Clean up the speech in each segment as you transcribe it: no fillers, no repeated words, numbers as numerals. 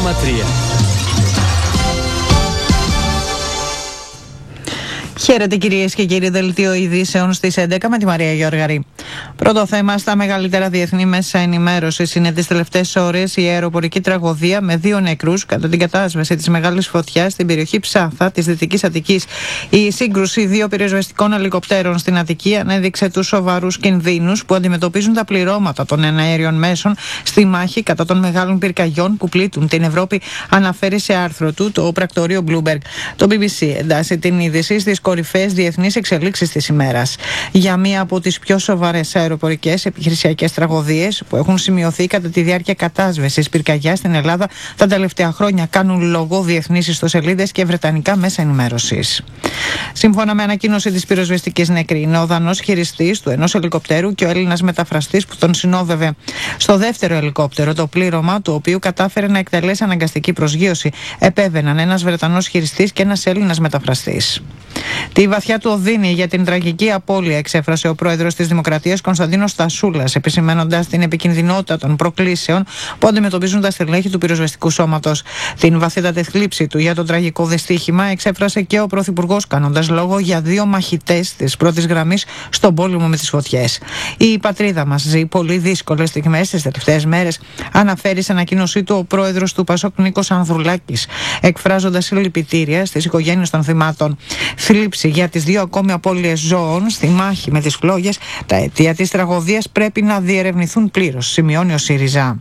Χαίρετε κυρίες και κύριοι, δελτίο ειδήσεων στις 11 με τη Μαρία Γιώργαρη. Πρώτο θέμα στα μεγαλύτερα διεθνή μέσα ενημέρωσης είναι τις τελευταίες ώρες η αεροπορική τραγωδία με 2 νεκρούς κατά την κατάσβεση της μεγάλης φωτιάς στην περιοχή Ψάθα της Δυτικής Αττικής. Η σύγκρουση 2 πυροσβεστικών ελικοπτέρων στην Αττική ανέδειξε τους σοβαρούς κινδύνους που αντιμετωπίζουν τα πληρώματα των εναέριων μέσων στη μάχη κατά των μεγάλων πυρκαγιών που πλήττουν την Ευρώπη, αναφέρει σε άρθρο του το πρακτορείο Bloomberg. Το BBC εντάσσει την είδηση στις κορυφαίες διεθνείς εξελίξεις της ημέρας. Για μία από τις πιο σοβαρές αεροπορικές επιχειρησιακές τραγωδίες που έχουν σημειωθεί κατά τη διάρκεια κατάσβεσης πυρκαγιάς στην Ελλάδα τα τελευταία χρόνια, κάνουν λόγο διεθνείς ιστοσελίδες και βρετανικά μέσα ενημέρωσης. Σύμφωνα με ανακοίνωση της πυροσβεστικής νεκρή, είναι ο Δανός χειριστής του ενός ελικοπτέρου και ο Έλληνας μεταφραστής που τον συνόδευε. Στο δεύτερο ελικόπτερο, το πλήρωμα του οποίου κατάφερε να εκτελέσει αναγκαστική προσγείωση, επέβαιναν ένας Βρετανός χειριστής και ένας Έλληνας μεταφραστής. Τη βαθιά του οδύνη για την τραγική απώλεια εξέφρασε ο πρόεδρος της Δημοκρατίας Κωνσταντίνος Τασούλας, επισημαίνοντας την επικινδυνότητα των προκλήσεων που αντιμετωπίζουν τα στελέχη του πυροσβεστικού σώματος. Την βαθύτατη θλίψη του για το τραγικό δυστύχημα εξέφρασε και ο πρωθυπουργός, κάνοντας λόγο για 2 μαχητές της πρώτης γραμμής στον πόλεμο με τις φωτιές. Η πατρίδα μας ζει πολύ δύσκολες στιγμές τις τελευταίες μέρες, αναφέρει σε ανακοίνωσή του ο πρόεδρος του ΠΑΣΟΚ Νίκος Ανδρουλάκης, εκφράζοντας συλληπιτήρια στις οικογένειες των θυμάτων. Θλίψη για τις 2 ακόμη απώλειες ζώων στη μάχη με τις φλόγες. Τα αιτία της τραγωδίας πρέπει να διερευνηθούν πλήρως, σημειώνει ο ΣΥΡΙΖΑ.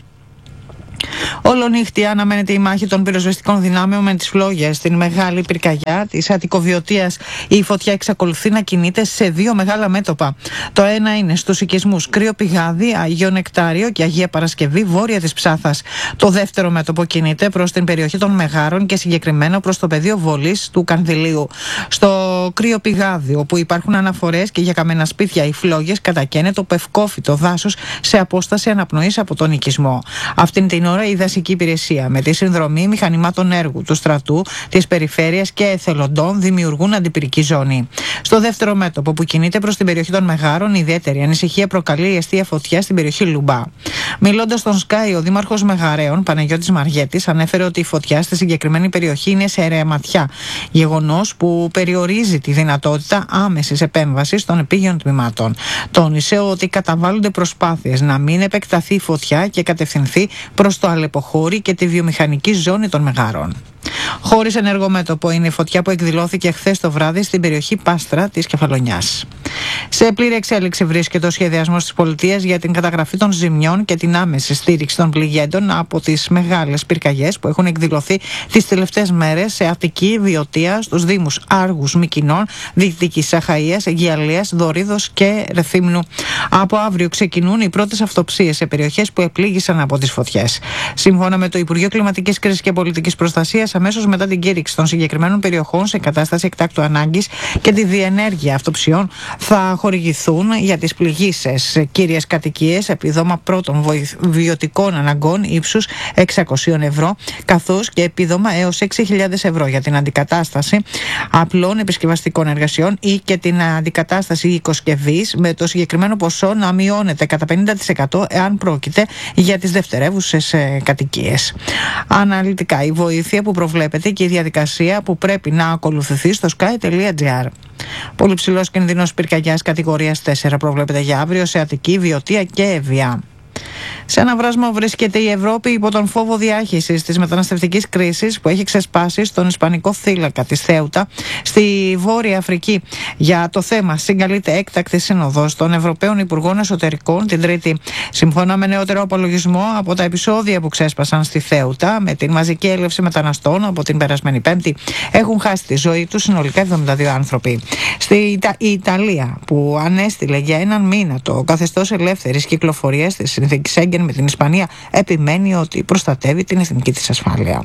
Όλονύχτια αναμένεται η μάχη των πυροσβεστικών δυνάμεων με τις φλόγες στην μεγάλη πυρκαγιά της Αττικοβιωτίας. Η φωτιά εξακολουθεί να κινείται σε 2 μεγάλα μέτωπα. Το ένα είναι στους οικισμούς Κρύο Πηγάδι, Αγίο Νεκτάριο και Αγία Παρασκευή, βόρεια της Ψάθας. Το δεύτερο μέτωπο κινείται προς την περιοχή των Μεγάρων και συγκεκριμένα προς το πεδίο βολής του Κανδυλίου. Στο Κρύο Πηγάδι, όπου υπάρχουν αναφορές και για καμένα σπίτια, οι φλόγες κατακαίνε το πευκόφυτο δάσος σε απόσταση αναπνοής από τον οικισμό. Αυτήν την ώρα η δασική υπηρεσία με τη συνδρομή μηχανημάτων έργου του στρατού, της περιφέρειας και εθελοντών δημιουργούν αντιπυρική ζώνη. Στο δεύτερο μέτωπο που κινείται προς την περιοχή των Μεγάρων, ιδιαίτερη ανησυχία προκαλεί η εστία φωτιά στην περιοχή Λουμπά. Μιλώντας στον Sky, ο δήμαρχος Μεγαρέων, Παναγιώτης Μαριέτης, ανέφερε ότι η φωτιά στη συγκεκριμένη περιοχή είναι σε ρεματιά. Γεγονός που περιορίζει τη δυνατότητα άμεσης επέμβασης των επίγειων τμήματων. Τόνισε ότι καταβάλλονται προσπάθειες να μην επεκταθεί η φωτιά και κατευθυνθεί προς το Αλεποχώρι και τη βιομηχανική ζώνη των Μεγάρων. Χωρίς ενεργό μέτωπο είναι η φωτιά που εκδηλώθηκε χθες το βράδυ στην περιοχή Πάστρα της Κεφαλονιάς. Σε πλήρη εξέλιξη βρίσκεται ο σχεδιασμός της πολιτείας για την καταγραφή των ζημιών και την άμεση στήριξη των πληγέντων από τις μεγάλες πυρκαγιές που έχουν εκδηλωθεί τις τελευταίες μέρες σε Αττική, Βιωτία, στους δήμους Άργους, Μυκηνών, Δυτικής Αχαΐας, Αιγιαλίας, Δωρίδος και Ρεθύμνου. Από αύριο ξεκινούν οι πρώτες αυτοψίες σε περιοχές που επλήγησαν από τις φωτιές. Σύμφωνα με το Υπουργείο Κλιματικής Κρίσης και Πολιτικής Προστασίας, αμέσως μετά την κήρυξη των συγκεκριμένων περιοχών σε κατάσταση εκτάκτου ανάγκης και τη διενέργεια αυτοψιών, θα χορηγηθούν για τις πληγήσεις κύριες κατοικίες επιδόμα πρώτων βιωτικών αναγκών ύψους 600 ευρώ, καθώς και επίδομα έως 6.000 ευρώ για την αντικατάσταση απλών επισκευαστικών εργασιών ή και την αντικατάσταση οικοσκευής, με το συγκεκριμένο ποσό να μειώνεται κατά 50% εάν πρόκειται για τις δευτερεύουσες κατοικίες. Αναλυτικά η βοήθεια που προβλέπεται και η διαδικασία που πρέπει να ακολουθηθεί στο sky.gr. Πολύ ψηλός κινδύνος πυρκαγιάς κατηγορίας 4 προβλέπεται για αύριο σε Αττική, Βιωτία και Εύβοια. Σε ένα βράσμα βρίσκεται η Ευρώπη υπό τον φόβο διάχυσης της μεταναστευτικής κρίσης που έχει ξεσπάσει στον Ισπανικό θύλακα της Θέουτα στη Βόρεια Αφρική. Για το θέμα συγκαλείται έκτακτη σύνοδος των Ευρωπαίων Υπουργών Εσωτερικών την Τρίτη. Σύμφωνα με νεότερο απολογισμό από τα επεισόδια που ξέσπασαν στη Θέουτα με την μαζική έλευση μεταναστών από την περασμένη Πέμπτη, έχουν χάσει τη ζωή τους συνολικά 72 άνθρωποι. Η Ιταλία, που ανέστηλε για έναν μήνα το καθεστώς ελεύθερης κυκλοφορίας της συνθήκης Σέγγεν με την Ισπανία, επιμένει ότι προστατεύει την εθνική της ασφάλεια.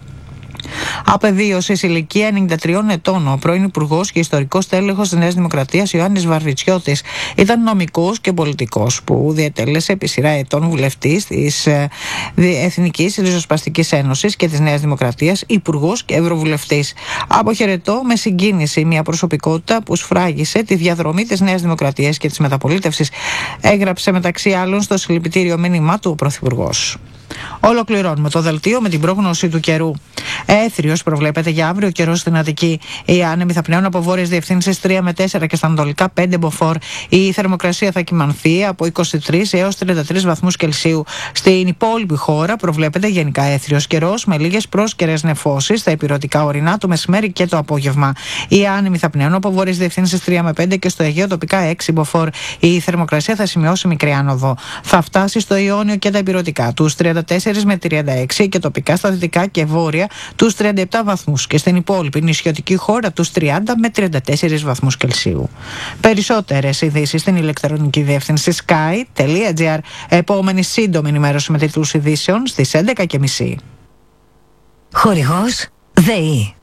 Απεβίωσε σε ηλικία 93 ετών ο πρώην Υπουργός και ιστορικός τέλεχος της Νέας Δημοκρατίας Ιωάννης Βαρβιτσιώτης. Ήταν νομικός και πολιτικός που διετέλεσε επί σειρά ετών βουλευτής της Εθνικής Ριζοσπαστικής Ένωσης και της Νέας Δημοκρατίας, υπουργός και ευρωβουλευτής. Αποχαιρετώ με συγκίνηση μια προσωπικότητα που σφράγισε τη διαδρομή της Νέας Δημοκρατίας και της μεταπολίτευσης, έγραψε μεταξύ άλλων στο συλληπιτήριο μήνυμά του ο Πρωθυπουργός. Ολοκληρώνουμε το δελτίο με την πρόγνωση του καιρού. Έθριος προβλέπεται για αύριο καιρό στην Αττική. Οι άνεμοι θα πνέουν από βόρειες διευθύνσεις 3 με 4 και στα ανατολικά 5 μποφόρ. Η θερμοκρασία θα κυμανθεί από 23 έως 33 βαθμούς Κελσίου. Στην υπόλοιπη χώρα προβλέπεται γενικά έθριος καιρός με λίγες πρόσκαιρες νεφώσεις στα ηπειρωτικά ορεινά το μεσημέρι και το απόγευμα. Οι άνεμοι θα πνέουν από βόρειες διευθύνσεις 3 με 5 και στο Αιγαίο τοπικά 6 μποφόρ. Η θερμοκρασία θα σημειώσει μικρή άνοδο. Θα φτάσει στο Ιόνιο και τα ηπειρωτικά τους 34 με 36 και τοπικά στα δυτικά και βόρεια τους 37 βαθμούς και στην υπόλοιπη νησιωτική χώρα τους 30 με 34 βαθμούς Κελσίου. Περισσότερες ειδήσεις στην ηλεκτρονική διεύθυνση sky.gr. Επόμενη σύντομη ενημέρωση με τίτλους ειδήσεων στις 11:30. Χορηγός ΔΕΗ.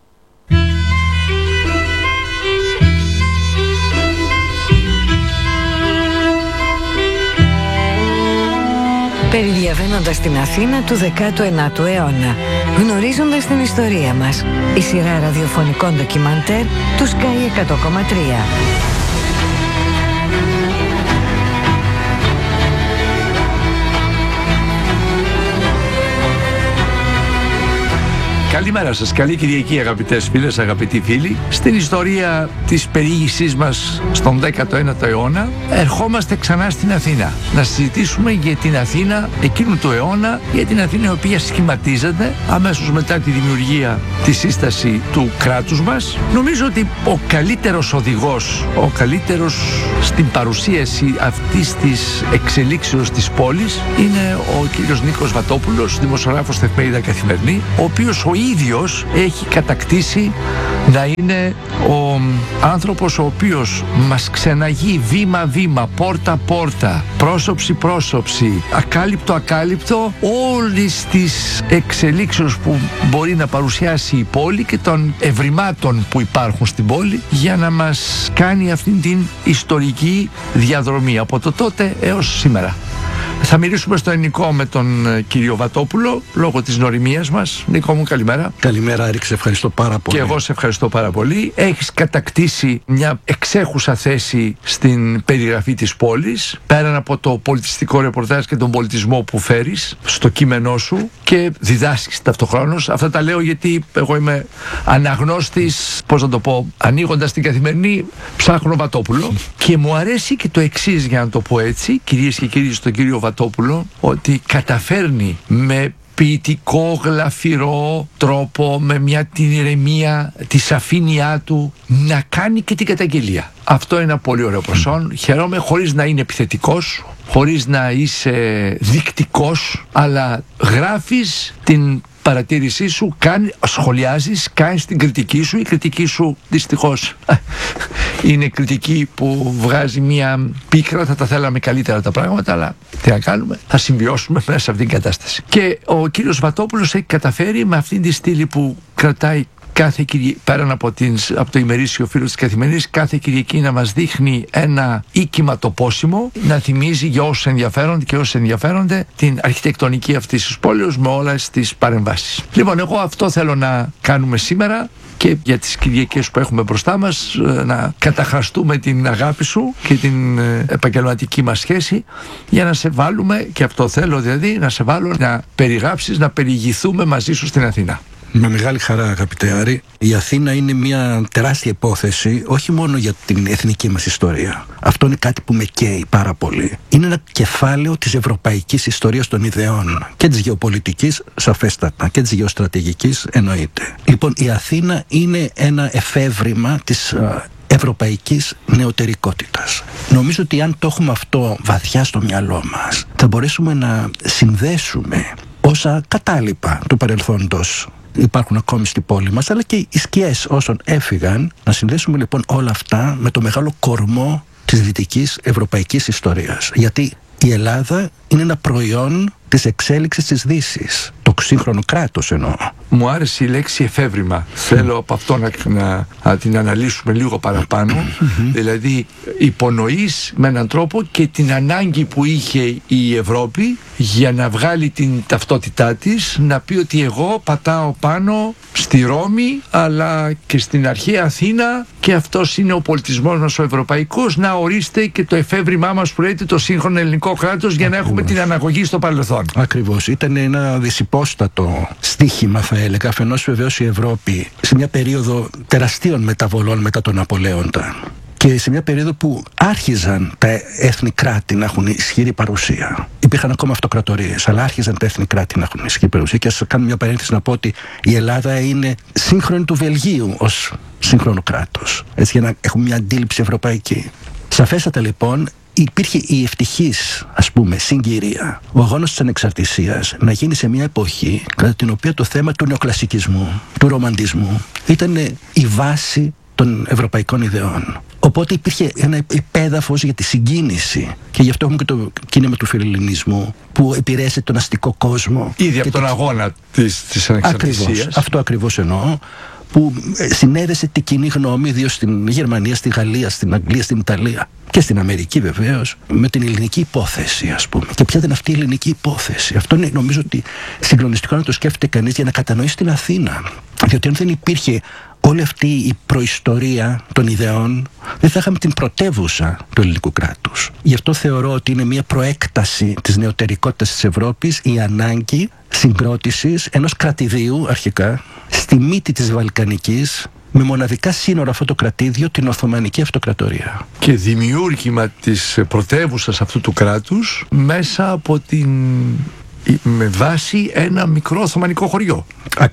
Περιδιαβαίνοντας την Αθήνα του 19ου αιώνα, γνωρίζοντας την ιστορία μας, η σειρά ραδιοφωνικών ντοκιμαντέρ του Sky 100,3. Καλημέρα σας, καλή Κυριακή αγαπητές φίλες, αγαπητοί φίλοι. Στην ιστορία της περιήγησής μας στον 19ο αιώνα ερχόμαστε ξανά στην Αθήνα να συζητήσουμε για την Αθήνα εκείνου του αιώνα, για την Αθήνα η οποία σχηματίζεται αμέσως μετά τη δημιουργία, τη σύσταση του κράτους μας. Νομίζω ότι ο καλύτερος οδηγός, ο καλύτερος στην παρουσίαση αυτής της εξελίξεως της πόλης είναι ο κύριος Νίκος Βατόπουλος, δημοσιογράφος στην εφημερίδα Καθημερινή, ο οποίος ο ίδιος έχει κατακτήσει να είναι ο άνθρωπος ο οποίος μας ξεναγεί βήμα-βήμα, πόρτα-πόρτα, πρόσωψη-πρόσωψη, ακάλυπτο-ακάλυπτο όλες τις εξελίξεις που μπορεί να παρουσιάσει η πόλη και των ευρημάτων που υπάρχουν στην πόλη για να μας κάνει αυτήν την ιστορική διαδρομή από το τότε έως σήμερα. Θα μιλήσουμε στο ελληνικό με τον κύριο Βατόπουλο λόγω της νοημίας μας. Νίκο μου, καλημέρα. Καλημέρα, Άρη, σε ευχαριστώ πάρα πολύ. Και εγώ σε ευχαριστώ πάρα πολύ. Έχεις κατακτήσει μια εξέχουσα θέση στην περιγραφή της πόλης, πέραν από το πολιτιστικό ρεπορτάζ και τον πολιτισμό που φέρεις στο κείμενό σου και διδάσκεις ταυτοχρόνως. Αυτά τα λέω γιατί εγώ είμαι αναγνώστης, πώς να το πω, ανοίγοντας την Καθημερινή, ψάχνω Βατόπουλο και μου αρέσει και το εξής, για να το πω έτσι, κυρίες και κύριοι, στον κύριο Βατόπουλο, ότι καταφέρνει με ποιητικό, γλαφυρό τρόπο, με μια την ηρεμία, τη σαφήνειά του, να κάνει και την καταγγελία. Αυτό είναι ένα πολύ ωραίο προσόν. Χαιρόμαι, χωρίς να είναι επιθετικός, χωρίς να είσαι δεικτικός, αλλά γράφεις την παρατήρησή σου, σχολιάζεις, κάνεις την κριτική σου. Η κριτική σου δυστυχώς είναι κριτική που βγάζει μια πίκρα. Θα τα θέλαμε καλύτερα τα πράγματα, αλλά τι να κάνουμε, θα συμβιώσουμε μέσα σε αυτήν την κατάσταση. Και ο κύριος Βατόπουλος έχει καταφέρει με αυτήν τη στήλη που κρατάει κάθε Κυριακή, πέραν από το ημερήσιο φύλλο της Καθημερινής, κάθε Κυριακή να μας δείχνει ένα οίκημα τοπόσιμο, να θυμίζει για όσους ενδιαφέρονται και όσους ενδιαφέρονται την αρχιτεκτονική αυτής της πόλης με όλες τις παρεμβάσεις. Λοιπόν, εγώ αυτό θέλω να κάνουμε σήμερα και για τις Κυριακές που έχουμε μπροστά μας, να καταχραστούμε την αγάπη σου και την επαγγελματική μας σχέση για να σε βάλουμε, και αυτό θέλω δηλαδή, να σε βάλω να περιγράψεις, να περιηγηθούμε μαζί σου στην Αθήνα. Με μεγάλη χαρά, αγαπητέ Άρη. Η Αθήνα είναι μια τεράστια υπόθεση, όχι μόνο για την εθνική μας ιστορία. Αυτό είναι κάτι που με καίει πάρα πολύ. Είναι ένα κεφάλαιο της ευρωπαϊκής ιστορίας των ιδεών και της γεωπολιτικής, σαφέστατα, και της γεωστρατηγικής, εννοείται. Λοιπόν, η Αθήνα είναι ένα εφεύρημα της ευρωπαϊκής νεωτερικότητας. Νομίζω ότι αν το έχουμε αυτό βαθιά στο μυαλό μας, θα μπορέσουμε να συνδέσουμε όσα κατάλοιπα του παρελθόντος υπάρχουν ακόμη στην πόλη μας, αλλά και οι σκιές όσων έφυγαν, να συνδέσουμε λοιπόν όλα αυτά με το μεγάλο κορμό της δυτικής ευρωπαϊκής ιστορίας. Γιατί η Ελλάδα είναι ένα προϊόν της εξέλιξης της Δύσης, το σύγχρονο κράτος εννοώ. μου άρεσε η λέξη εφεύρημα. Θέλω από αυτό να την αναλύσουμε λίγο παραπάνω. Δηλαδή υπονοείς με έναν τρόπο και την ανάγκη που είχε η Ευρώπη για να βγάλει την ταυτότητά της, να πει ότι εγώ πατάω πάνω στη Ρώμη αλλά και στην αρχαία Αθήνα και αυτός είναι ο πολιτισμός μας ο ευρωπαϊκός. Να ορίστε και το εφεύρημά μας που λέτε το σύγχρονο ελληνικό κράτος για να έχουμε την αναγωγή στο παρελθόν. Ακριβώς. Ήταν ένα δυσυπόστατο στίχημα, θα έλεγα. Αφενός βεβαίως η Ευρώπη σε μια περίοδο τεραστίων μεταβολών μετά τον Ναπολέοντα και σε μια περίοδο που άρχιζαν τα έθνη κράτη να έχουν ισχυρή παρουσία. Υπήρχαν ακόμα αυτοκρατορίες, αλλά άρχιζαν τα έθνη κράτη να έχουν ισχυρή παρουσία. Και ας κάνω μια παρένθεση να πω ότι η Ελλάδα είναι σύγχρονη του Βελγίου ως σύγχρονο κράτος. Έτσι, για να έχουμε μια αντίληψη ευρωπαϊκή. Σαφέστατα λοιπόν υπήρχε η ευτυχής, ας πούμε, συγκυρία, ο αγώνας της ανεξαρτησίας να γίνει σε μια εποχή κατά την οποία το θέμα του νεοκλασικισμού, του ρομαντισμού ήταν η βάση των ευρωπαϊκών ιδεών. Οπότε υπήρχε ένα υπέδαφος για τη συγκίνηση και γι' αυτό έχουμε και το κίνημα του φιλελληνισμού που επηρέασε τον αστικό κόσμο. Ήδη από τον αγώνα της ανεξαρτησίας. Ακριβώς, αυτό ακριβώς εννοώ, που συνέδεσε την κοινή γνώμη, ιδίως στην Γερμανία, στη Γαλλία, στην Αγγλία, στην Ιταλία και στην Αμερική βεβαίως, με την ελληνική υπόθεση, ας πούμε. Και ποια ήταν αυτή η ελληνική υπόθεση? Αυτό είναι, νομίζω, ότι συγκλονιστικό να το σκέφτεται κανείς για να κατανοήσει την Αθήνα. Διότι αν δεν υπήρχε όλη αυτή η προϊστορία των ιδεών, δεν θα είχαμε την πρωτεύουσα του ελληνικού κράτους. Γι' αυτό θεωρώ ότι είναι μια προέκταση της νεωτερικότητας της Ευρώπης η ανάγκη συγκρότησης ενός κρατηδίου αρχικά στη μύτη της Βαλκανικής, με μοναδικά σύνορα αυτό το κρατήδιο την Οθωμανική Αυτοκρατορία. Και δημιούργημα της πρωτεύουσας αυτού του κράτους μέσα από με βάση ένα μικρό Οθωμανικό χωριό.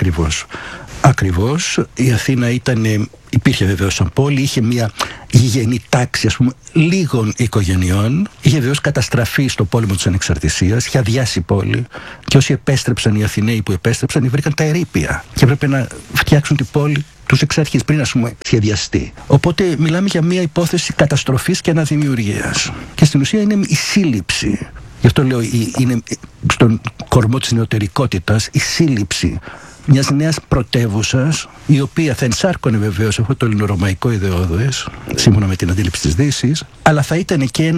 Ακριβώς. Η Αθήνα υπήρχε βεβαίως σαν πόλη, είχε μια γηγενή τάξη, ας πούμε, λίγων οικογενειών. Είχε βεβαίως καταστραφεί στο πόλεμο της ανεξαρτησίας, είχε αδειάσει η πόλη και όσοι επέστρεψαν, οι Αθηναίοι που επέστρεψαν, βρήκαν τα ερείπια και έπρεπε να φτιάξουν την πόλη τους εξ αρχής πριν, ας πούμε, σχεδιαστεί. Οπότε μιλάμε για μια υπόθεση καταστροφής και αναδημιουργίας. Και στην ουσία είναι η σύλληψη. Γι' αυτό λέω, είναι στον κορμό της νεωτερικότητας η σύλληψη μιας νέας πρωτεύουσας, η οποία θα ενσάρκωνε βεβαίως αυτό το ελληνορωμαϊκό ιδεώδες, σύμφωνα με την αντίληψη της Δύσης, αλλά θα ήταν και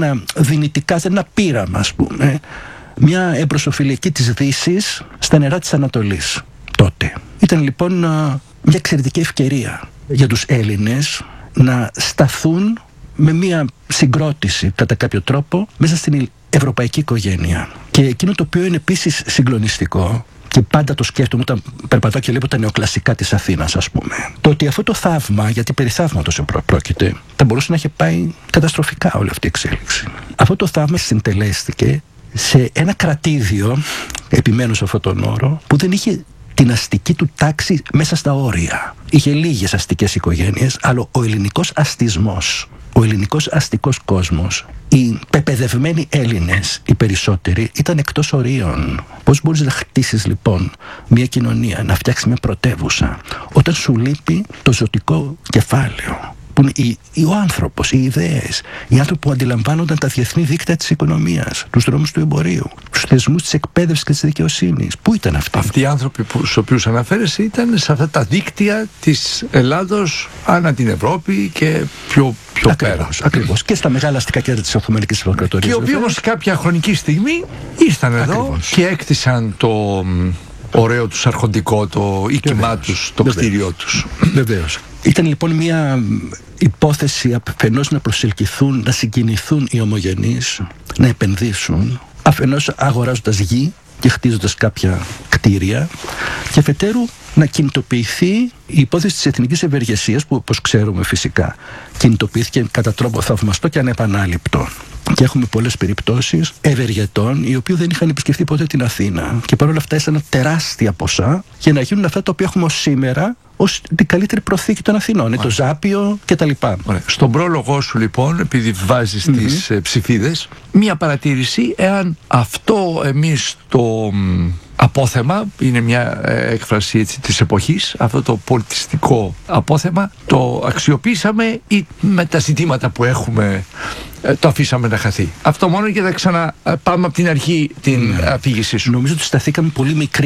ένα πείραμα, ας πούμε, μια εμπροσοφιλική της Δύσης στα νερά της Ανατολής τότε. Ήταν λοιπόν μια εξαιρετική ευκαιρία για τους Έλληνες να σταθούν με μια συγκρότηση κατά κάποιο τρόπο μέσα στην ευρωπαϊκή οικογένεια. Και εκείνο το οποίο είναι επίσης συγκλονιστικό, και πάντα το σκέφτομαι όταν περπατάω και βλέπω τα νεοκλασικά της Αθήνας, ας πούμε, το ότι αυτό το θαύμα, γιατί περί θαύματος πρόκειται, θα μπορούσε να είχε πάει καταστροφικά όλη αυτή η εξέλιξη. Αυτό το θαύμα συντελέστηκε σε ένα κρατήδιο, επιμένω σε αυτόν τον όρο, που δεν είχε την αστική του τάξη μέσα στα όρια. Είχε λίγες αστικές οικογένειες, αλλά ο ελληνικός αστισμός, ο ελληνικός αστικός κόσμος, οι πεπαιδευμένοι Έλληνες, οι περισσότεροι, ήταν εκτός ορίων. Πώς μπορείς να χτίσεις λοιπόν μια κοινωνία, να φτιάξεις μια πρωτεύουσα, όταν σου λείπει το ζωτικό κεφάλαιο, που είναι ο άνθρωπος, οι ιδέες, οι άνθρωποι που αντιλαμβάνονταν τα διεθνή δίκτυα της οικονομίας, τους δρόμους του εμπορίου, τους θεσμούς της εκπαίδευσης και της δικαιοσύνης? Πού ήταν αυτοί? Αυτοί οι άνθρωποι στους οποίους αναφέρεσαι ήταν σε αυτά τα δίκτυα της Ελλάδος ανά την Ευρώπη και πιο πέρα. Ακριβώς. Και στα μεγάλα αστικά κέντρα της Οθωμανικής Αυτοκρατορίας. Και οι οποίοι όμως σε κάποια χρονική στιγμή ήρθαν εδώ και έκτισαν το ωραίο τους αρχοντικό, το οίκημά τους, το κτίριό τους. Βεβαίως. Ήταν λοιπόν μια υπόθεση αφενός να προσελκυθούν, να συγκινηθούν οι ομογενείς, να επενδύσουν, αφενός αγοράζοντας γη και χτίζοντας κάποια κτίρια, και αφετέρου να κινητοποιηθεί η υπόθεση της εθνικής ευεργεσίας, που όπως ξέρουμε φυσικά κινητοποιήθηκε κατά τρόπο θαυμαστό και ανεπανάληπτο. Και έχουμε πολλές περιπτώσεις ευεργετών οι οποίοι δεν είχαν επισκεφθεί ποτέ την Αθήνα και παρόλα αυτά έσαναν τεράστια ποσά για να γίνουν αυτά τα οποία έχουμε ως σήμερα ως την καλύτερη προθήκη των Αθηνών. Το Ζάπιο κτλ. Στον πρόλογο σου λοιπόν, επειδή βάζεις τις ψηφίδες, μία παρατήρηση, εάν αυτό εμείς το απόθεμα, είναι μια έκφραση έτσι, της εποχής, αυτό το πολιτιστικό απόθεμα, το αξιοποίησαμε ή με τα ζητήματα που έχουμε το αφήσαμε να χαθεί? Αυτό μόνο, και θα ξαναπάμε από την αρχή την αφήγησή σου. Νομίζω ότι σταθήκαμε πολύ μικροί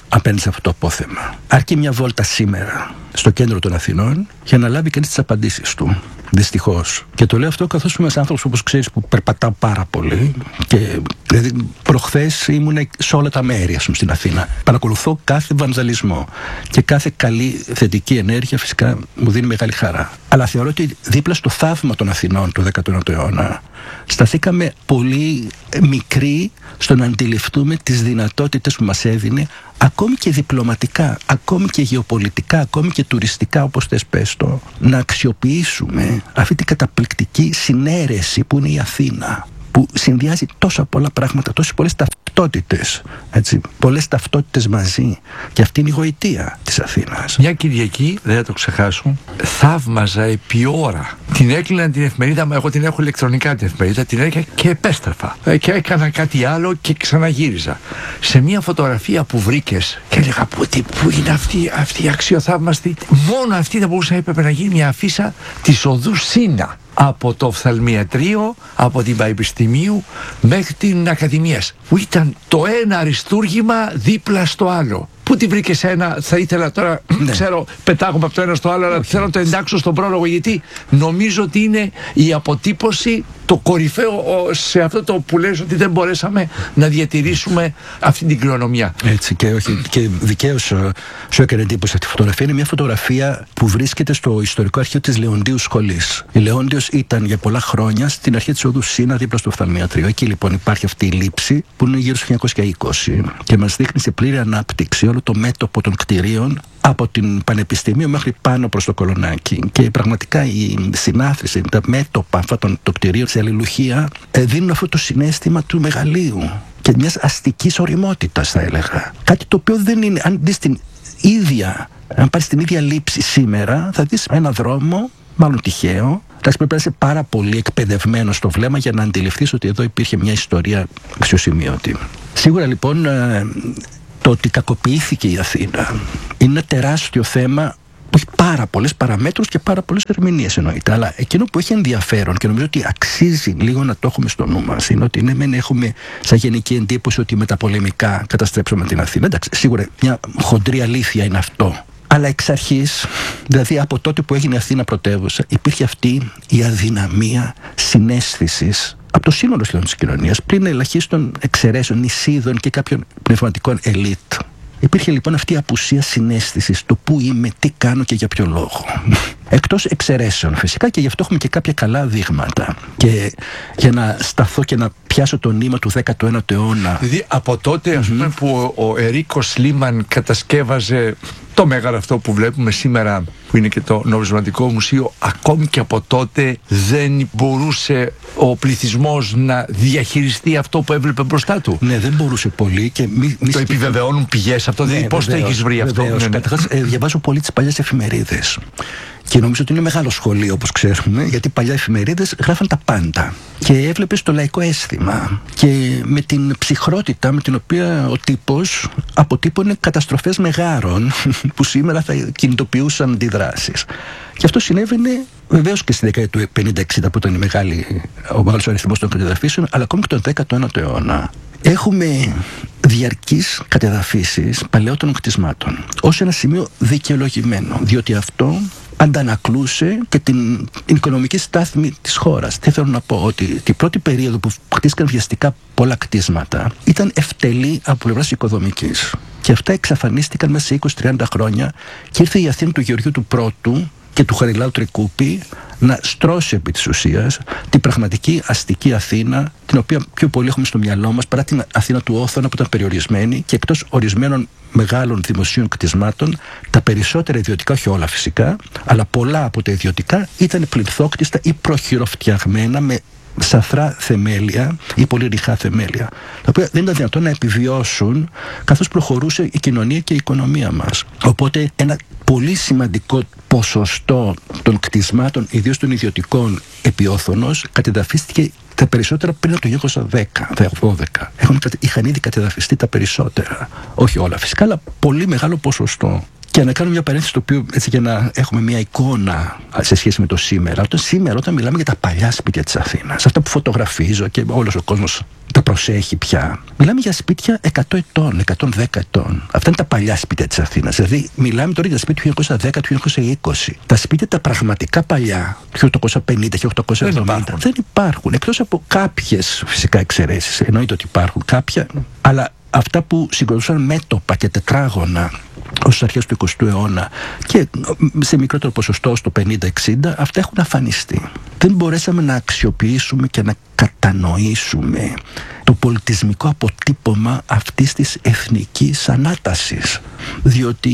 απέναντι σε αυτό το απόθεμα. Αρκεί μια βόλτα σήμερα στο κέντρο των Αθηνών για να λάβει κανείς τις απαντήσεις του. Δυστυχώς. Και το λέω αυτό καθώς είμαι ένας άνθρωπος, όπως ξέρεις, που περπατάω πάρα πολύ. Και δηλαδή, προχθές ήμουν σε όλα τα μέρη, ας πούμε, στην Αθήνα. Παρακολουθώ κάθε βανδαλισμό. Και κάθε καλή θετική ενέργεια φυσικά μου δίνει μεγάλη χαρά. Αλλά θεωρώ ότι δίπλα στο θαύμα των Αθηνών του 19ου αιώνα σταθήκαμε πολύ μικροί στο να αντιληφθούμε τις δυνατότητες που μας έδινε, ακόμη και διπλωματικά, ακόμη και γεωπολιτικά, ακόμη και τουριστικά, όπως θες πες το, να αξιοποιήσουμε αυτή την καταπληκτική συνέρεση που είναι η Αθήνα, που συνδυάζει τόσα πολλά πράγματα, τόσες πολλές ταυτότητες, έτσι, πολλές ταυτότητες μαζί. Και αυτή είναι η γοητεία της Αθήνας. Μια Κυριακή, δεν θα το ξεχάσω, θαύμαζα επί ώρα. Την έκλεινα την εφημερίδα, εγώ την έχω ηλεκτρονικά την εφημερίδα, την έκλεινα και επέστρεφα. Και έκανα κάτι άλλο και ξαναγύριζα. Σε μια φωτογραφία που βρήκες και έλεγα πού είναι αυτή η αξιοθαύμαστη. Μόνο αυτή θα μπορούσε να έπρεπε να γίνει μια αφίσα της οδού Σίνα. Από το οφθαλμιατρίο, από την Πανεπιστημίου μέχρι την Ακαδημίας, που ήταν το ένα αριστούργημα δίπλα στο άλλο. Πού τη βρήκες ένα, θα ήθελα τώρα, ξέρω, πετάγομαι από το ένα στο άλλο, αλλά θέλω να το εντάξω στον πρόλογο, γιατί νομίζω ότι είναι η αποτύπωση, το κορυφαίο σε αυτό το που λες ότι δεν μπορέσαμε να διατηρήσουμε αυτή την κληρονομιά. Έτσι, και δικαίως σου έκανε εντύπωση αυτή η φωτογραφία. Είναι μια φωτογραφία που βρίσκεται στο ιστορικό αρχείο της Λεοντίου Σχολής. Η Λεόντιος ήταν για πολλά χρόνια στην αρχή της οδού Σίνα, δίπλα στο οφθαλμιατρίο. Εκεί λοιπόν υπάρχει αυτή η λήψη που είναι γύρω στο 1920 και μας δείχνει σε πλήρη ανάπτυξη όλο το μέτωπο των κτηρίων από την Πανεπιστημίου μέχρι πάνω προς το Κολονάκι. Και πραγματικά η συνάθρηση, τα μέτωπα αυτά των κτηρίων σε αλληλουχία δίνουν αυτό το συναίσθημα του μεγαλείου και μιας αστικής ωριμότητας, θα έλεγα. Κάτι το οποίο δεν είναι, αν δεις την ίδια, αν πάρεις την ίδια λήψη σήμερα, θα δεις ένα δρόμο, μάλλον τυχαίο. Πρέπει να είσαι πάρα πολύ εκπαιδευμένο στο βλέμμα για να αντιληφθείς ότι εδώ υπήρχε μια ιστορία αξιοσημείωτη. Σίγουρα λοιπόν το ότι κακοποιήθηκε η Αθήνα είναι ένα τεράστιο θέμα που έχει πάρα πολλές παραμέτρους και πάρα πολλές ερμηνείες, εννοείται. Αλλά εκείνο που έχει ενδιαφέρον και νομίζω ότι αξίζει λίγο να το έχουμε στο νου μας είναι ότι μεν έχουμε σαν γενική εντύπωση ότι μεταπολεμικά καταστρέψαμε την Αθήνα. Εντάξει, σίγουρα μια χοντρή αλήθεια είναι αυτό. Αλλά εξ αρχής, δηλαδή από τότε που έγινε η Αθήνα πρωτεύουσα, υπήρχε αυτή η αδυναμία συναίσθησης από το σύνολο σχεδόν της κοινωνίας, πλην ελαχίστων εξαιρέσεων, νησίδων και κάποιων πνευματικών ελίτ. Υπήρχε λοιπόν αυτή η απουσία συναίσθησης, το πού είμαι, τι κάνω και για ποιο λόγο. Εκτός εξαιρέσεων φυσικά, και γι' αυτό έχουμε και κάποια καλά δείγματα. Και για να σταθώ και να πιάσω το νήμα του 19ου αιώνα. Δηλαδή από τότε ας πούμε που ο Ερίκος Λίμαν κατασκεύαζε το μέγαρο αυτό που βλέπουμε σήμερα, που είναι και το νομισματικό μουσείο, ακόμη και από τότε δεν μπορούσε ο πληθυσμός να διαχειριστεί αυτό που έβλεπε μπροστά του. Ναι, δεν μπορούσε πολύ. Και το επιβεβαιώνουν πηγές αυτό, δηλαδή πώς το έχεις βρει αυτό? Καταρχάς, διαβάζω πολύ τις παλιές εφημερίδες. Και νομίζω ότι είναι μεγάλο σχολείο, όπως ξέρουμε, γιατί παλιά εφημερίδες γράφαν τα πάντα. Και έβλεπες το λαϊκό αίσθημα. Και με την ψυχρότητα με την οποία ο τύπος αποτύπωνε καταστροφές μεγάρων που σήμερα θα κινητοποιούσαν αντιδράσεις. Και αυτό συνέβαινε βεβαίως και στη δεκαετία του 50-60 που ήταν ο μεγάλος αριθμός των κατεδαφίσεων, αλλά ακόμη και τον 19ο αιώνα. Έχουμε διαρκείς κατεδαφίσεις παλαιότερων κτισμάτων ως ένα σημείο δικαιολογημένο, διότι αυτό αντανακλούσε και την οικονομική στάθμη της χώρας. Τι θέλω να πω, ότι την πρώτη περίοδο που χτίστηκαν βιαστικά πολλά κτίσματα ήταν ευτελή από πλευράς οικοδομικής. Και αυτά εξαφανίστηκαν μέσα σε 20-30 χρόνια και ήρθε η Αθήνα του Γεωργίου του Πρώτου και του Χαριλάου Τρικούπη να στρώσει επί της ουσίας την πραγματική αστική Αθήνα, την οποία πιο πολύ έχουμε στο μυαλό μας, παρά την Αθήνα του Όθωνα που ήταν περιορισμένη και εκτός ορισμένων μεγάλων δημοσίων κτισμάτων, τα περισσότερα ιδιωτικά, όχι όλα φυσικά, αλλά πολλά από τα ιδιωτικά ήταν πληθόκτιστα ή προχειροφτιαγμένα με σαφρά θεμέλια ή πολύ ρηχά θεμέλια, τα οποία δεν ήταν δυνατόν να επιβιώσουν καθώς προχωρούσε η κοινωνία και η οικονομία μας. Οπότε ένα πολύ σημαντικό ποσοστό των κτισμάτων, ιδίως των ιδιωτικών επί Όθωνος, κατεδαφίστηκε τα περισσότερα πριν από το 1910-12. Είχαν ήδη κατεδαφιστεί τα περισσότερα. Όχι όλα φυσικά, αλλά πολύ μεγάλο ποσοστό. Και να κάνω μια παρένθεση, το οποίο έτσι για να έχουμε μια εικόνα σε σχέση με το σήμερα. Όταν μιλάμε για τα παλιά σπίτια της Αθήνας, αυτά που φωτογραφίζω και όλος ο κόσμος τα προσέχει πια, μιλάμε για σπίτια 100 ετών, 110 ετών. Αυτά είναι τα παλιά σπίτια της Αθήνας. Δηλαδή, μιλάμε τώρα για τα σπίτια του 1910, του 1920. Τα σπίτια τα πραγματικά παλιά, του 1850, 1870, δεν υπάρχουν. Εκτός από κάποιες φυσικά εξαιρέσεις. Εννοείται ότι υπάρχουν κάποια, αλλά αυτά που συγκροτούσαν μέτωπα και τετράγωνα ως αρχές του 20ου αιώνα και σε μικρότερο ποσοστό στο 50-60, αυτά έχουν αφανιστεί. Δεν μπορέσαμε να αξιοποιήσουμε και να κατανοήσουμε το πολιτισμικό αποτύπωμα αυτής της εθνικής ανάτασης. Διότι,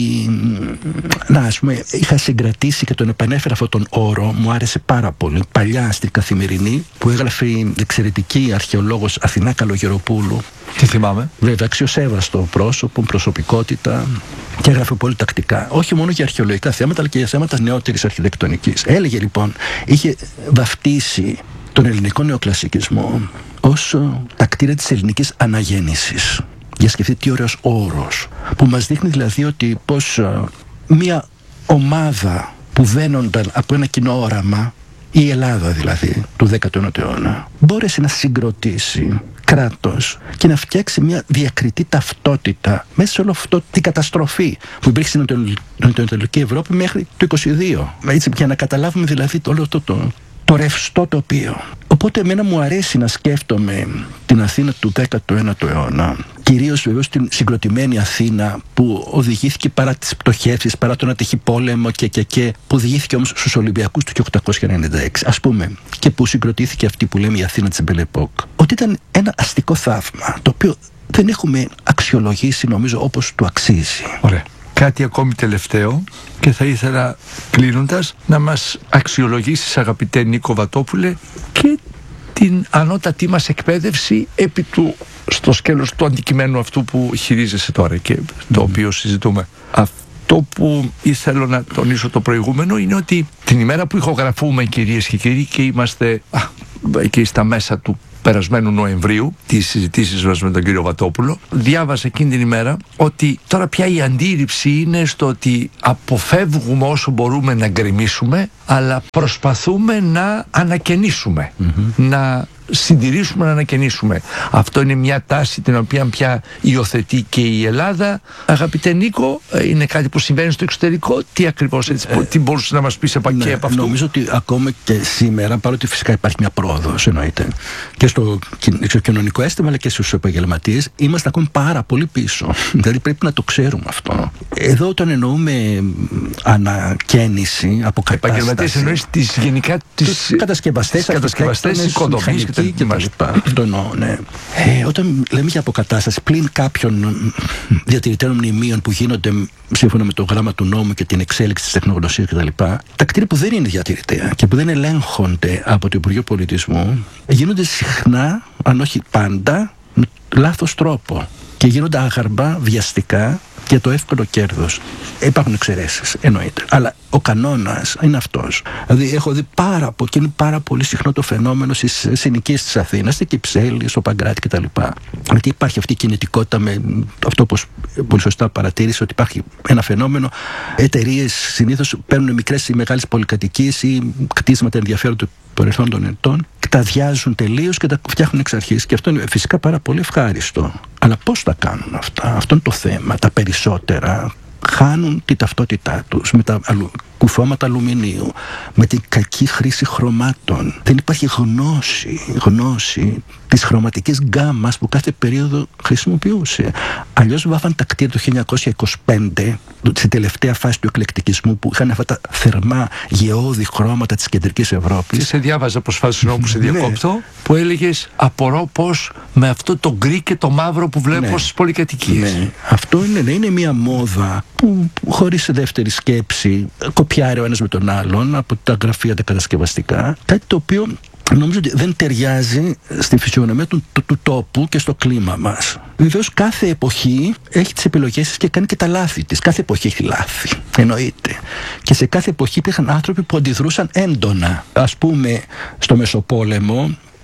ας πούμε, είχα συγκρατήσει και τον επανέφερα αυτόν τον όρο, μου άρεσε πάρα πολύ, παλιά στην Καθημερινή, που έγραφε η εξαιρετική αρχαιολόγος Αθηνά Καλογεροπούλου. Τι θυμάμαι. Βέβαια, αξιοσέβαστο πρόσωπο, προσωπικότητα, και έγραφε πολύ τακτικά. Όχι μόνο για αρχαιολογικά θέματα, αλλά και για θέματα νεότερης αρχιτεκτονικής. Έλεγε λοιπόν, είχε βαφτίσει τον ελληνικό νεοκλασικισμό ως τα κτίρια της ελληνικής αναγέννησης. Για σκεφτείτε τι ωραίος όρος, που μας δείχνει δηλαδή ότι πως μια ομάδα που βαίνονταν από ένα κοινό όραμα, η Ελλάδα δηλαδή του 19ου αιώνα, μπόρεσε να συγκροτήσει κράτος και να φτιάξει μια διακριτή ταυτότητα μέσα σε όλη αυτή την καταστροφή που υπήρχε στην Ανατολική Ευρώπη μέχρι το 22. Έτσι, για να καταλάβουμε δηλαδή όλο το ρευστό τοπίο. Οπότε εμένα μου αρέσει να σκέφτομαι την Αθήνα του 19ου αιώνα, κυρίως βεβαίως την συγκροτημένη Αθήνα που οδηγήθηκε παρά τις πτωχεύσεις, παρά τον ατυχή πόλεμο και που οδηγήθηκε όμως στους Ολυμπιακούς του 1896, ας πούμε, και που συγκροτήθηκε αυτή που λέμε η Αθήνα της Belle Époque. Ότι ήταν ένα αστικό θαύμα, το οποίο δεν έχουμε αξιολογήσει νομίζω όπως του αξίζει. Ωραία. Κάτι ακόμη τελευταίο και θα ήθελα κλείνοντας να μας αξιολογήσεις, αγαπητέ Νίκο Βατόπουλε, και την ανώτατή μας εκπαίδευση στο σκέλος του αντικειμένου αυτού που χειρίζεσαι τώρα και το οποίο συζητούμε. Αυτό που ήθελα να τονίσω το προηγούμενο είναι ότι την ημέρα που ηχογραφούμε, κυρίες και κύριοι, και είμαστε εκεί στα μέσα του περασμένου Νοεμβρίου, τις συζητήσεις μας με τον κύριο Βατόπουλο, διάβασα εκείνη την ημέρα ότι τώρα πια η αντίληψη είναι στο ότι αποφεύγουμε όσο μπορούμε να γκρεμίσουμε, αλλά προσπαθούμε να ανακαινήσουμε, να συντηρήσουμε, να ανακαινήσουμε. Αυτό είναι μια τάση την οποία πια υιοθετεί και η Ελλάδα. Αγαπητέ Νίκο, είναι κάτι που συμβαίνει στο εξωτερικό. Τι ακριβώς, τι μπορούσε να μας πεις από αυτού? Νομίζω ότι ακόμα και σήμερα, παρότι φυσικά υπάρχει μια πρόοδος, εννοείται, και στο κοινωνικό αίσθημα αλλά και στους επαγγελματίες, είμαστε ακόμη πάρα πολύ πίσω. Δηλαδή πρέπει να το ξέρουμε αυτό. Εδώ όταν εννοούμε ανακαίνιση, αποκατάσταση. Επαγγελματίες εννοείς γενικά τις κατασκευαστές, οικοδομής και τα λοιπά. Αυτό εννοώ, ναι. Όταν λέμε για αποκατάσταση, πλην κάποιων διατηρητέρων μνημείων που γίνονται σύμφωνα με το γράμμα του νόμου και την εξέλιξη της τεχνογνωσίας κτλ., τα κτίρια που δεν είναι διατηρητέα και που δεν ελέγχονται από το Υπουργείο Πολιτισμού γίνονται συχνά, αν όχι πάντα, με λάθος τρόπο και γίνονται αγαρμπά, βιαστικά για το εύκολο κέρδος. Υπάρχουν εξαιρέσεις, εννοείται. Αλλά ο κανόνας είναι αυτός. Δηλαδή, έχω δει και είναι πάρα πολύ συχνό το φαινόμενο στις συνοικίες της Αθήνας, στην Κυψέλη, στο Παγκράτη κτλ. Γιατί υπάρχει αυτή η κινητικότητα με αυτό, όπως πολύ σωστά παρατήρησε, ότι υπάρχει ένα φαινόμενο. Εταιρείες συνήθως παίρνουν μικρές ή μεγάλες πολυκατοικίες ή κτίσματα ενδιαφέροντος παρελθόν των ετών, τα αδειάζουν τελείως και τα φτιάχνουν εξ αρχής. Και αυτό είναι φυσικά πάρα πολύ ευχάριστο. Αλλά πώς τα κάνουν αυτά? Αυτό είναι το θέμα. Τα περισσότερα χάνουν τη ταυτότητά τους με τα κουφώματα αλουμινίου, με την κακή χρήση χρωμάτων. Δεν υπάρχει γνώση της χρωματικής γκάμας που κάθε περίοδο χρησιμοποιούσε. Αλλιώς βάφαν τα κτίρια του 1925, στην τελευταία φάση του εκλεκτικισμού, που είχαν αυτά τα θερμά γεώδη χρώματα της κεντρικής Ευρώπης. Και σε διάβαζα προσφάτως που σε διακόπτω, που έλεγες απορώ πως με αυτό το γκρι και το μαύρο που βλέπω στις πολυκατοικίες. Ναι. Αυτό είναι μια μόδα που χωρίς δεύτερη σκέψη κοπιάρει ο ένας με τον άλλον από τα γραφεία τα κατασκευαστικά, κάτι το οποίο νομίζω ότι δεν ταιριάζει στη φυσιογνωμία του τόπου και στο κλίμα μας. Βεβαίως κάθε εποχή έχει τις επιλογές της και κάνει και τα λάθη της. Κάθε εποχή έχει λάθη, εννοείται. Και σε κάθε εποχή υπήρχαν άνθρωποι που αντιδρούσαν έντονα. Ας πούμε στο Μεσοπόλεμο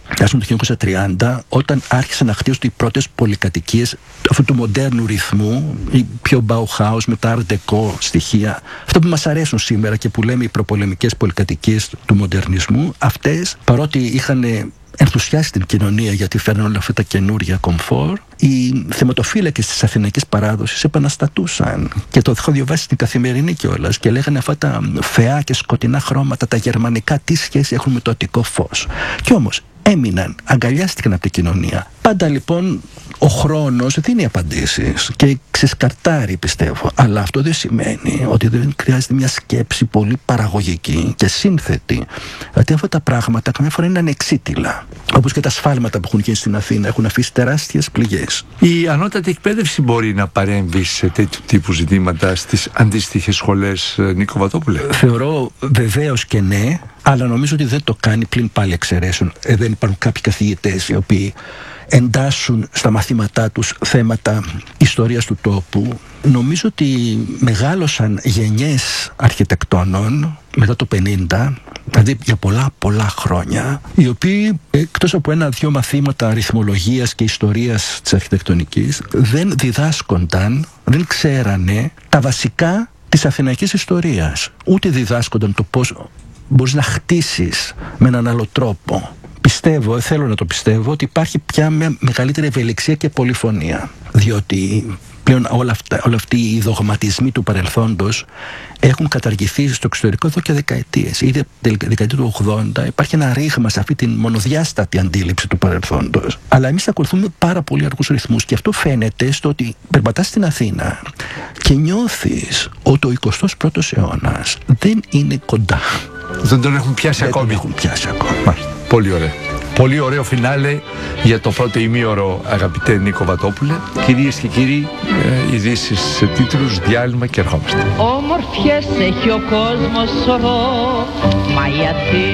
φτάσαμε το 1930, όταν άρχισαν να χτίζονται οι πρώτες πολυκατοικίες αυτού του μοντέρνου ρυθμού, η πιο Bauhaus με τα Art Deco στοιχεία, αυτά που μας αρέσουν σήμερα και που λέμε οι προπολεμικές πολυκατοικίες του μοντερνισμού, αυτές παρότι είχαν ενθουσιάσει την κοινωνία γιατί φέρνουν όλα αυτά τα καινούργια κομφόρ, οι θεματοφύλακες της αθηναϊκής παράδοσης επαναστατούσαν. Και το έχω διαβάσει στην Καθημερινή κιόλας και λέγανε αυτά τα φαιά και σκοτεινά χρώματα, τα γερμανικά, τι σχέση έχουν με το αττικό φως. Κι όμως έμειναν, αγκαλιάστηκαν από την κοινωνία. Πάντα λοιπόν ο χρόνος δίνει απαντήσεις και ξεσκαρτάρει, πιστεύω. Αλλά αυτό δεν σημαίνει ότι δεν χρειάζεται μια σκέψη πολύ παραγωγική και σύνθετη. Γιατί αυτά τα πράγματα καμιά φορά είναι ανεξίτηλα. Όπως και τα σφάλματα που έχουν γίνει στην Αθήνα έχουν αφήσει τεράστιες πληγές. Η ανώτατη εκπαίδευση μπορεί να παρέμβει σε τέτοιου τύπου ζητήματα στις αντίστοιχες σχολές, Νίκο Βατόπουλε? Θεωρώ βεβαίως και ναι, αλλά νομίζω ότι δεν το κάνει πλην πάλι εξαιρέσεων. Δεν υπάρχουν κάποιοι καθηγητές οι οποίοι εντάσσουν στα μαθήματά τους θέματα ιστορίας του τόπου. Νομίζω ότι μεγάλωσαν γενιές αρχιτεκτόνων μετά το 50, δηλαδή για πολλά χρόνια, οι οποίοι εκτός από 1-2 μαθήματα αριθμολογίας και ιστορίας της αρχιτεκτονικής δεν διδάσκονταν, δεν ξέρανε τα βασικά της αθηναϊκής ιστορίας. Ούτε διδάσκονταν το πώς μπορείς να χτίσεις με έναν άλλο τρόπο. Πιστεύω, θέλω να το πιστεύω, ότι υπάρχει πια μια μεγαλύτερη ευελιξία και πολυφωνία. Διότι πλέον όλα αυτοί οι δογματισμοί του παρελθόντος έχουν καταργηθεί στο εξωτερικό εδώ και δεκαετίες. Ήδη από τη δεκαετία του 80 υπάρχει ένα ρήγμα σε αυτή την μονοδιάστατη αντίληψη του παρελθόντος. Αλλά εμείς ακολουθούμε πάρα πολύ αργούς ρυθμούς και αυτό φαίνεται στο ότι περπατάς στην Αθήνα και νιώθεις ότι ο 21ος αιώνας δεν είναι κοντά. Δεν τον έχουν πιάσει ακόμη. Δεν τον έχουν πιάσει ακόμη. Πολύ ωραία. Πολύ ωραίο φινάλε για το πρώτο ημίωρο, αγαπητέ Νίκο Βατόπουλε. Κυρίες και κύριοι, ειδήσεις σε τίτλους, διάλειμμα και ερχόμαστε. Όμορφιες έχει ο κόσμος σωρό, μα γιατί